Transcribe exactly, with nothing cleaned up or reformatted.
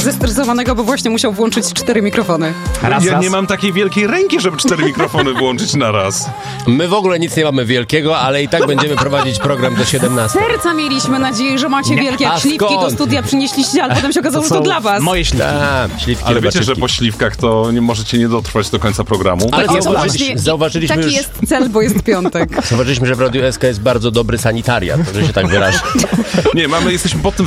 zestresowanego, bo właśnie musiał włączyć cztery mikrofony. Raz, ja raz. nie mam takiej wielkiej ręki, żeby cztery mikrofony włączyć na raz. My w ogóle nic nie mamy wielkiego, ale i tak będziemy prowadzić program do siedemnastej. Serca mieliśmy nadzieję, że macie Nie. wielkie, A jak śliwki do skąd? studia przynieśliście, ale potem się okazało, że to są dla was. moje śliwki. Tak, śliwki Ale wiecie, że robaczywki. po śliwkach to nie możecie nie dotrwać do końca programu. Ale O, to zauważyliśmy, właśnie- zauważyliśmy Taki już... jest cel, bo jest piątek. Zauważyliśmy, że w Radiu S K jest bardzo dobry sanitariat, że się tak wyrażę. Nie, mamy, jesteśmy pod tym